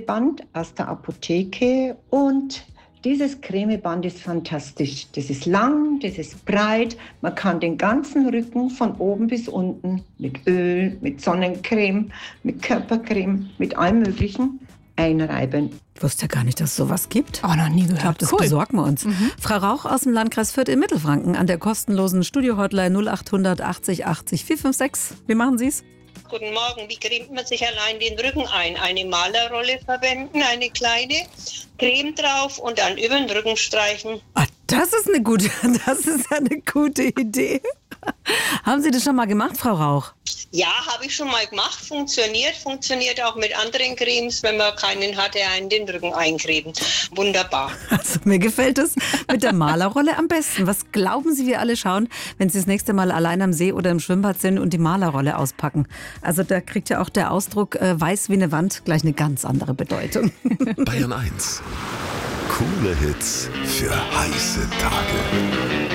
Cremeband aus der Apotheke und dieses Cremeband ist fantastisch. Das ist lang, das ist breit. Man kann den ganzen Rücken von oben bis unten mit Öl, mit Sonnencreme, mit Körpercreme, mit allem Möglichen einreiben. Ich wusste ja gar nicht, dass es sowas gibt. Oh, noch nie gehört. Ich glaube, das besorgen wir uns. Frau Rauch aus dem Landkreis Fürth in Mittelfranken an der kostenlosen Studio-Hotline 0800 80 80 456. Wie machen Sie es? Guten Morgen, wie cremt man sich allein den Rücken ein? Eine Malerrolle verwenden, eine kleine, Creme drauf und dann über den Rücken streichen. Ah, das ist eine gute Idee. Haben Sie das schon mal gemacht, Frau Rauch? Ja, habe ich schon mal gemacht, funktioniert auch mit anderen Cremes, wenn man keinen hat, der einen den Rücken eincremt. Wunderbar. Also mir gefällt es mit der Malerrolle am besten. Was glauben Sie, wir alle schauen, wenn Sie das nächste Mal allein am See oder im Schwimmbad sind und die Malerrolle auspacken? Also da kriegt ja auch der Ausdruck weiß wie eine Wand gleich eine ganz andere Bedeutung. Bayern 1. Coole Hits für heiße Tage.